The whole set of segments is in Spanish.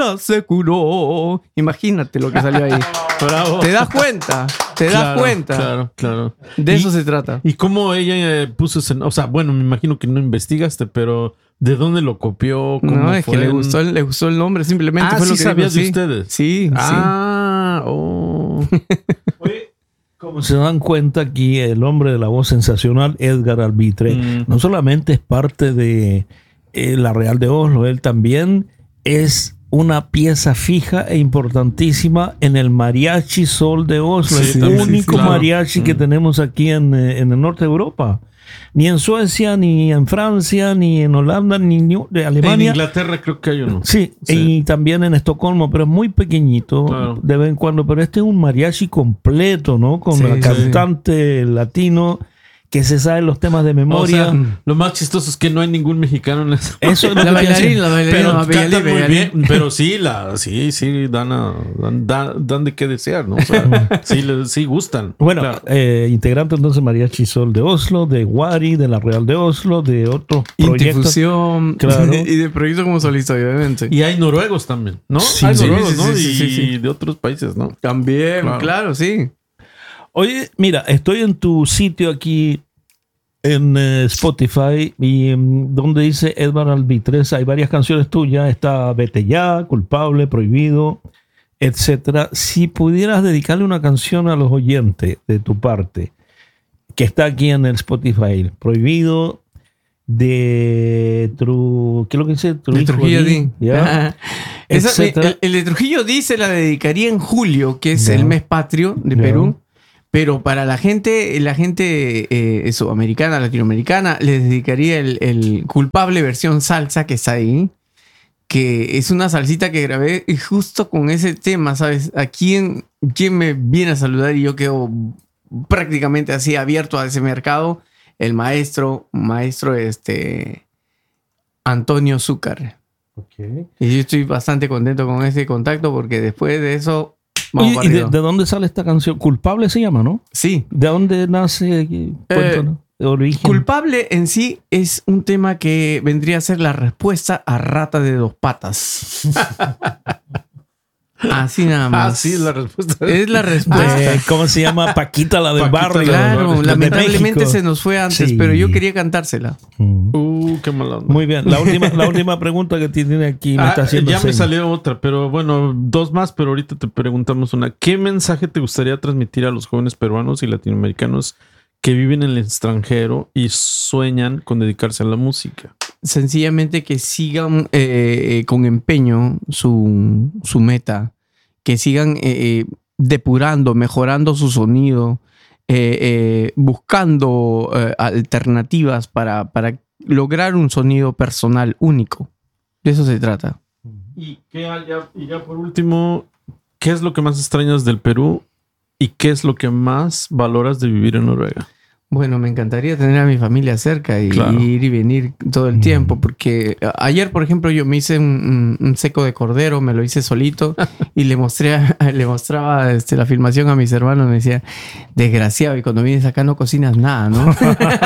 la securó. Imagínate lo que salió ahí. Bravo. ¿Te das cuenta? ¿Te das cuenta? Claro. De eso se trata. ¿Y cómo ella puso ese... O sea, bueno, me imagino que no investigaste, pero ¿de dónde lo copió? ¿Cómo No, es fue? que le gustó el nombre, simplemente fue lo sí que sabías dijo, de ustedes. Sí, Oye, como se dan cuenta aquí, el hombre de la voz sensacional, Edgar Albitre, no solamente es parte de la Real de Oslo, él también es una pieza fija e importantísima en el Mariachi Sol de Oslo, Sí, el único claro. mariachi que tenemos aquí en el norte de Europa. Ni en Suecia, ni en Francia, ni en Holanda, ni de Alemania. En Inglaterra creo que hay uno. Sí, y también en Estocolmo, pero es muy pequeñito, Claro. de vez en cuando. Pero este es un mariachi completo, ¿no? Con Sí, el sí, cantante latino que se sabe los temas de O memoria. sea, lo más chistoso es que no hay ningún mexicano en eso. Eso es lo La que te bailarina, hacen. Pero la cantan muy bailarina. bien. Pero sí, dan de qué desear, ¿no? O sea, sí gustan. Bueno, Claro. integrante entonces Mariachi Sol de Oslo, de Wari, de la Real de Oslo, de otros proyectos. Intifusión. Claro. Y de proyecto como solista, obviamente. Y hay noruegos también, ¿no? Sí, hay sí, noruegos, sí, ¿no? sí, sí, sí. Y de otros países, ¿no? También, Claro. claro, sí. Oye, mira, estoy en tu sitio aquí en Spotify y donde dice Edgar Albitres, hay varias canciones tuyas, está Vete Ya, Culpable, Prohibido, etcétera. Si pudieras dedicarle una canción a los oyentes de tu parte, que está aquí en el Spotify, Prohibido, ¿qué es lo que dice? De Trujillo D. ¿ya? Esa, Etcétera. el de Trujillo D se la dedicaría en julio, que es Ya. el mes patrio de Ya. Perú. Pero para la gente sudamericana, latinoamericana, les dedicaría el Culpable versión salsa que está ahí. Que es una salsita que grabé y justo con ese tema, ¿sabes? ¿A quién me viene a saludar? Y yo quedo prácticamente así abierto a ese mercado. El maestro Antonio Zúcar. Y yo estoy bastante contento con ese contacto porque después de eso vamos Oye, para ¿y arriba. de dónde sale esta canción? Culpable se llama, ¿no? Sí. ¿De dónde nace? Cuéntanos, de origen. Culpable en sí es un tema que vendría a ser la respuesta a Rata de Dos Patas. Así nada más. Sí, es la respuesta. Es la respuesta. ¿Cómo se llama? Paquita la del Paquita barrio. la del Claro, barrio. de lamentablemente México. se nos fue antes, Sí. pero yo quería cantársela. Qué mala onda. Muy bien. La última pregunta que tiene aquí me está haciendo ya me señas. salió otra, pero bueno, dos más, pero ahorita te preguntamos una. ¿Qué mensaje te gustaría transmitir a los jóvenes peruanos y latinoamericanos que viven en el extranjero y sueñan con dedicarse a la música? Sencillamente que sigan con empeño su meta, que sigan depurando, mejorando su sonido, buscando alternativas para lograr un sonido personal único. De eso se trata. Y ya por último, ¿qué es lo que más extrañas del Perú y qué es lo que más valoras de vivir en Noruega? Bueno, me encantaría tener a mi familia cerca y Claro. ir y venir todo el tiempo, porque ayer, por ejemplo, yo me hice un seco de cordero, me lo hice solito y le mostraba la filmación a mis hermanos, me decía, desgraciado, y cuando vienes acá no cocinas nada, ¿no?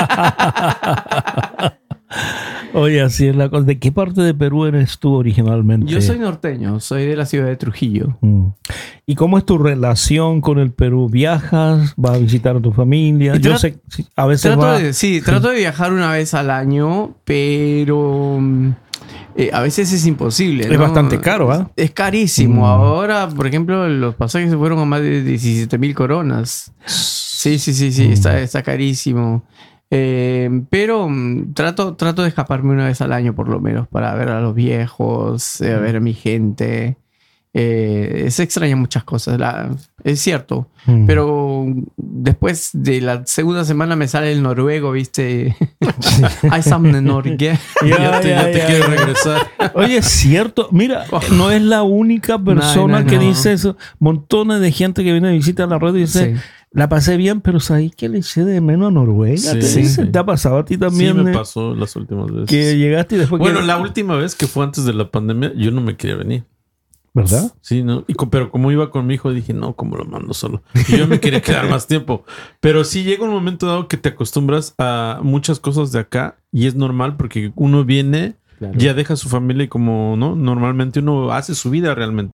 Oye, así es la cosa. ¿De qué parte de Perú eres tú originalmente? Yo soy norteño, soy de la ciudad de Trujillo. ¿Y cómo es tu relación con el Perú? ¿Viajas? ¿Vas a visitar a tu familia? Y Yo sé, sí, a veces trato de viajar una vez al año, pero a veces es imposible, Es ¿no? bastante caro, ¿ah? Es carísimo. Ahora, por ejemplo, los pasajes se fueron a más de 17,000 coronas. Sí, está carísimo. Pero trato de escaparme una vez al año por lo menos para ver a los viejos, a ver a mi gente. Se extrañan muchas cosas, es cierto. Pero después de la segunda semana me sale el noruego, ¿viste? Hay something Norge. Ya te quieres regresar. Oye, es cierto. Mira, no es la única persona No. que dice eso. Montones de gente que viene a visitar la radio y dice, Sí. la pasé bien, pero ¿sabes qué le eché de menos a Noruega? Sí, ¿Te, sí. dice? ¿Te ha pasado a ti también? Sí, me pasó las últimas veces. Que llegaste y después... Bueno, la última vez que fue antes de la pandemia, yo no me quería venir. ¿Verdad? Sí, ¿no? Pero como iba con mi hijo, dije, no, ¿cómo lo mando solo? Y yo me quería quedar más tiempo. Pero sí llega un momento dado que te acostumbras a muchas cosas de acá y es normal porque uno viene Claro. Ya deja su familia y como, ¿no? Normalmente uno hace su vida realmente.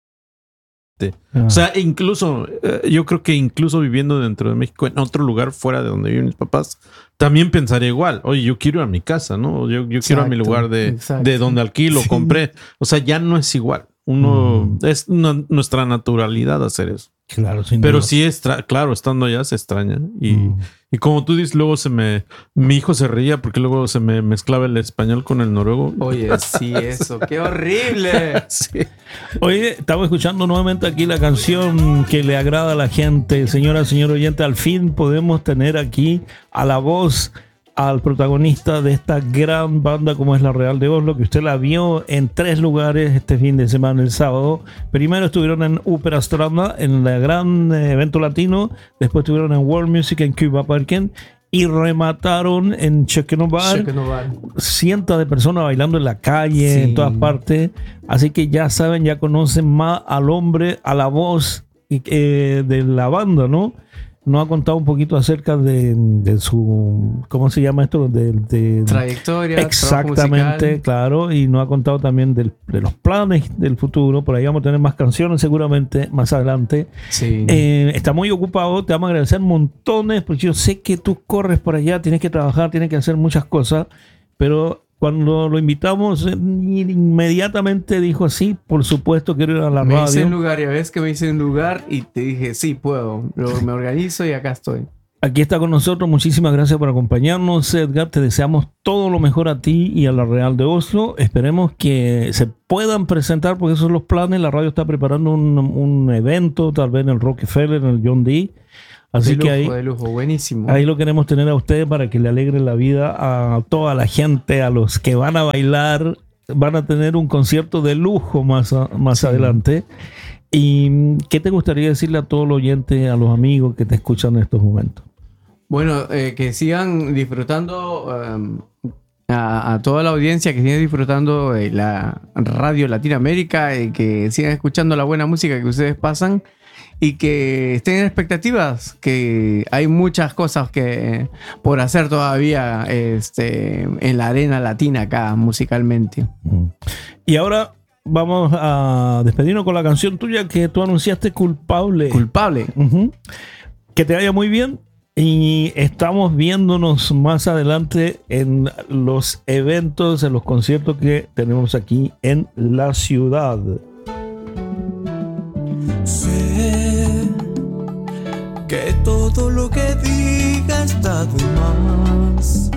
O sea, incluso, yo creo que incluso viviendo dentro de México, en otro lugar fuera de donde viven mis papás, también pensaría igual. Oye, yo quiero ir a mi casa, ¿no? Yo quiero a mi lugar de donde alquilo, Sí. compré. O sea, ya no es igual. Uno, es nuestra naturalidad hacer eso. Claro, sin Pero duda. sí, claro, estando allá se extraña. Y como tú dices, luego mi hijo se reía porque luego se me mezclaba el español con el noruego. Oye, sí, eso. ¡Qué horrible! Sí. Oye, estamos escuchando nuevamente aquí la canción que le agrada a la gente. Señora, señor oyente, al fin podemos tener aquí a la voz, al protagonista de esta gran banda como es la Real de Oslo, que usted la vio en 3 lugares este fin de semana, el sábado. Primero estuvieron en Ópera Stranda, en el gran evento latino. Después estuvieron en World Music en Cuba Parken. Y remataron en Chekenobar. Cientos de personas bailando en la calle, Sí. en todas partes. Así que ya saben, ya conocen más al hombre, a la voz de la banda, ¿no? Nos ha contado un poquito acerca de su, ¿cómo se llama esto? De Trayectoria. exactamente, claro. Y nos ha contado también de los planes del futuro. Por ahí vamos a tener más canciones seguramente más adelante. Sí. Está muy ocupado, te vamos a agradecer montones, porque yo sé que tú corres por allá, tienes que trabajar, tienes que hacer muchas cosas, pero cuando lo invitamos, inmediatamente dijo sí, por supuesto quiero ir a la Me hice radio. un lugar, ya ves que me hice un lugar y te dije, sí, puedo. Luego me organizo y acá estoy. Aquí está con nosotros, muchísimas gracias por acompañarnos, Edgar, te deseamos todo lo mejor a ti y a la Real de Oslo. Esperemos que se puedan presentar, porque esos son los planes. La radio está preparando un evento, tal vez en el Rockefeller, en el John D. Así que De lujo, buenísimo. ahí lo queremos tener a ustedes para que le alegre la vida a toda la gente, a los que van a bailar. Van a tener un concierto de lujo más adelante. ¿Y qué te gustaría decirle a todos los oyentes, a los amigos que te escuchan en estos momentos? Bueno, que sigan disfrutando, a toda la audiencia, que sigan disfrutando de la radio Latinoamérica y que sigan escuchando la buena música que ustedes pasan. Y que estén en expectativas, que hay muchas cosas por hacer todavía en la arena latina acá musicalmente. Y ahora vamos a despedirnos con la canción tuya que tú anunciaste, Culpable. Culpable. Que te vaya muy bien y estamos viéndonos más adelante en los eventos, en los conciertos que tenemos aquí en la ciudad. Sé que todo lo que diga está de más.